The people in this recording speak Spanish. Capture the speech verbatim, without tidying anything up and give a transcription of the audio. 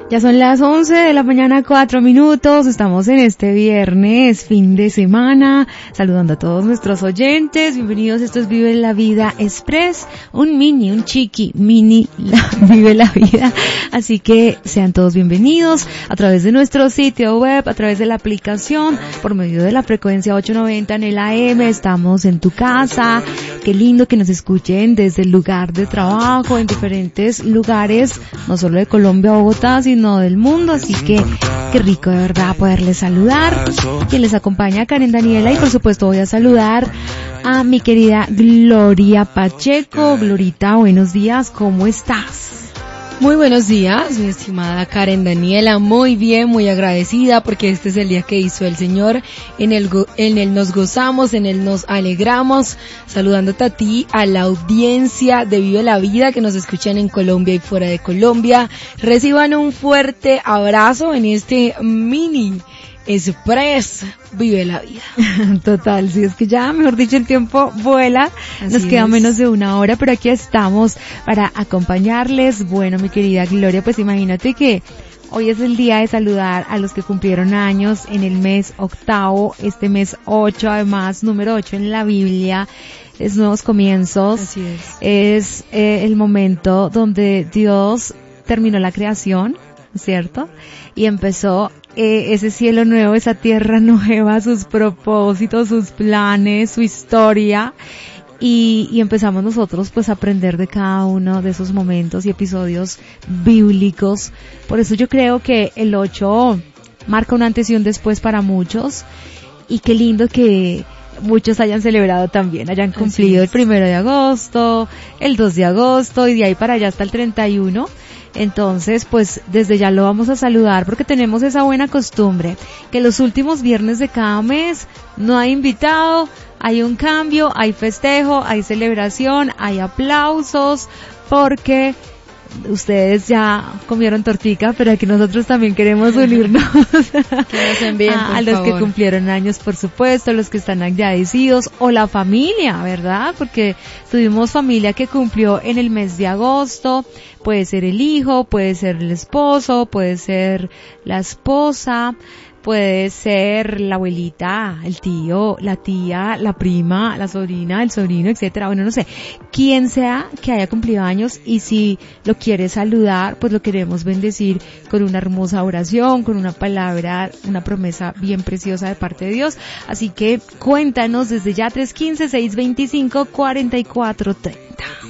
Ya son las once de la mañana, cuatro minutos, estamos en este viernes, fin de semana, saludando a todos nuestros oyentes, bienvenidos, esto es Vive la Vida Express, un mini, un chiqui, mini, la, Vive la Vida, así que sean todos bienvenidos a través de nuestro sitio web, a través de la aplicación, por medio de la frecuencia ochocientos noventa en el A M, estamos en tu casa, qué lindo que nos escuchen desde el lugar de trabajo, en diferentes lugares, no solo de Colombia o Bogotá, sino no del mundo, así que qué rico de verdad poderles saludar. Quien les acompaña, Karen Daniela, y por supuesto voy a saludar a mi querida Gloria Pacheco. Glorita, buenos días, ¿cómo estás? Muy buenos días, mi estimada Karen Daniela, muy bien, muy agradecida porque este es el día que hizo el Señor, en el, go- en él nos gozamos, en él nos alegramos, saludándote a ti, a la audiencia de Vive la Vida que nos escuchan en Colombia y fuera de Colombia. Reciban un fuerte abrazo en este mini Express Vive la Vida. Total, si es que ya, mejor dicho, el tiempo vuela, Así nos queda es. menos de una hora, pero aquí estamos para acompañarles. Bueno, mi querida Gloria, pues imagínate que hoy es el día de saludar a los que cumplieron años en el mes octavo, este mes ocho, además, número ocho en la Biblia, es nuevos comienzos. Así es. Es eh, el momento donde Dios terminó la creación, ¿cierto? Y empezó eh, ese cielo nuevo, esa tierra nueva, sus propósitos, sus planes, su historia. Y, y empezamos nosotros pues a aprender de cada uno de esos momentos y episodios bíblicos. Por eso yo creo que el ocho marca un antes y un después para muchos. Y qué lindo que muchos hayan celebrado también, hayan cumplido el primero de agosto, el dos de agosto y de ahí para allá hasta el treinta y uno. Entonces, pues desde ya lo vamos a saludar porque tenemos esa buena costumbre que los últimos viernes de cada mes no hay invitado, hay un cambio, hay festejo, hay celebración, hay aplausos porque ustedes ya comieron tortica, pero aquí nosotros también queremos unirnos Que nos envíen, a, por a los favor. que cumplieron años, por supuesto, los que están agradecidos, o la familia, ¿verdad? Porque tuvimos familia que cumplió en el mes de agosto, puede ser el hijo, puede ser el esposo, puede ser la esposa, puede ser la abuelita, el tío, la tía, la prima, la sobrina, el sobrino, etcétera. Bueno, no sé, quien sea que haya cumplido años y si lo quiere saludar, pues lo queremos bendecir con una hermosa oración, con una palabra, una promesa bien preciosa de parte de Dios. Así que cuéntanos desde ya tres uno cinco, seis dos cinco, cuatro cuatro tres cero.